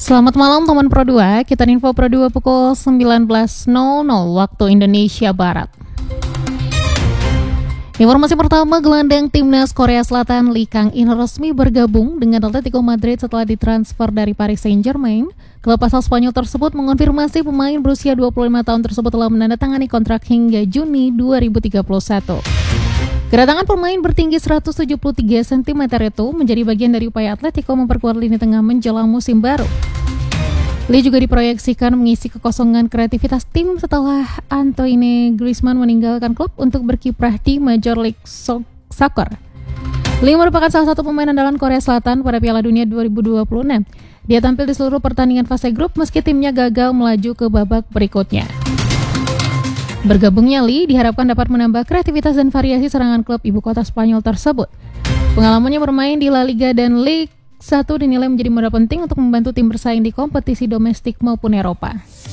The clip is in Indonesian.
Selamat malam teman Pro 2, kita info Pro 2 pukul 19.00 waktu Indonesia Barat. Informasi pertama, gelandang timnas Korea Selatan Lee Kang-in resmi bergabung dengan Atletico Madrid setelah ditransfer dari Paris Saint-Germain. Klub asal Spanyol tersebut mengonfirmasi pemain berusia 25 tahun tersebut telah menandatangani kontrak hingga Juni 2031. Kedatangan pemain bertinggi 173 cm itu menjadi bagian dari upaya Atletico memperkuat lini tengah menjelang musim baru. Lee juga diproyeksikan mengisi kekosongan kreativitas tim setelah Antoine Griezmann meninggalkan klub untuk berkiprah di Major League Soccer. Lee merupakan salah satu pemain andalan Korea Selatan pada Piala Dunia 2026. Dia tampil di seluruh pertandingan fase grup meski timnya gagal melaju ke babak berikutnya. Bergabungnya Lee diharapkan dapat menambah kreativitas dan variasi serangan klub ibu kota Spanyol tersebut. Pengalamannya bermain di La Liga dan Liga 1 dinilai menjadi modal penting untuk membantu tim bersaing di kompetisi domestik maupun Eropa.